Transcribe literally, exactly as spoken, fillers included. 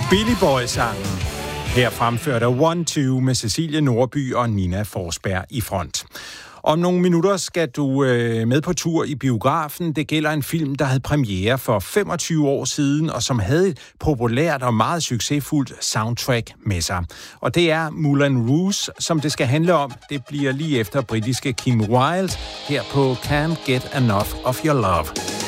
Billy Boy-sangen. Her fremførte One Two med Cecilie Nordby og Nina Forsberg i front. Om nogle minutter skal du øh, med på tur i biografen. Det gælder en film, der havde premiere for femogtyve år siden, og som havde et populært og meget succesfuldt soundtrack med sig. Og det er Moulin Rouge, som det skal handle om. Det bliver lige efter britiske Kim Wilde her på Can't Get Enough of Your Love.